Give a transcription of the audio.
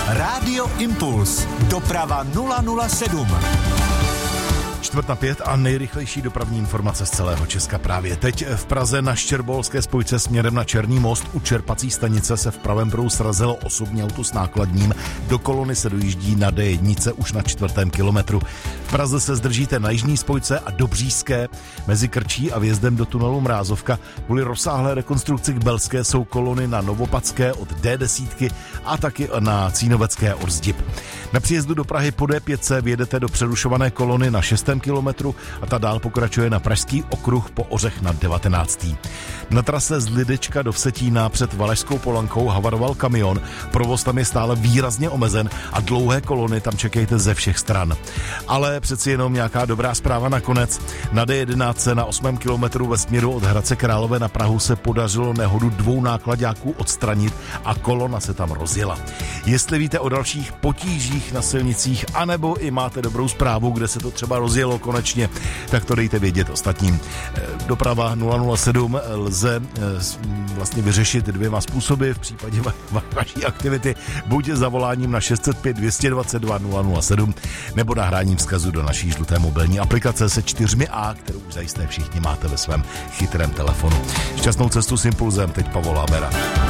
Rádio Impuls. Doprava 007. 4:05 a nejrychlejší dopravní informace z celého Česka právě teď. V Praze na Štěrbolské spojce směrem na Černý most u čerpací stanice se v pravém pruhu srazilo osobní auto s nákladním. Do kolony se dojíždí na D1 už na 4. kilometru. V Praze se zdržíte na jižní spojce a do Bříské. Mezi Krčí a vjezdem do tunelu Mrázovka kvůli rozsáhlé rekonstrukci k Belské jsou kolony na Novopadské od D10 a taky na Cínovecké od Zdib. Na příjezdu do Prahy po D5 vjedete do přerušované kolony na 6. kilometru a ta dál pokračuje na Pražský okruh po Ořech na 19. Na trase z Lidečka do Vsetína před Valašskou Polankou havaroval kamion. Provoz tam je stále výrazně omezen a dlouhé kolony tam čekejte ze všech stran. Ale přeci jenom nějaká dobrá zpráva nakonec. Na D11 na 8. kilometru ve směru od Hradce Králové na Prahu se podařilo nehodu 2 náklaďáků odstranit a kolona se tam rozjela. Jestli víte o dalších potížích na silnicích, anebo i máte dobrou zprávu, kde se to třeba rozjelo konečně, tak to dejte vědět ostatním. Doprava 007 lze vlastně vyřešit 2 způsoby v případě vaší aktivity, buď zavoláním na 605 222 007 nebo nahráním vzkazu do naší žluté mobilní aplikace se 4A, kterou už zajisté všichni máte ve svém chytrém telefonu. Šťastnou cestu s Impulzem, teď Pavol Lábera.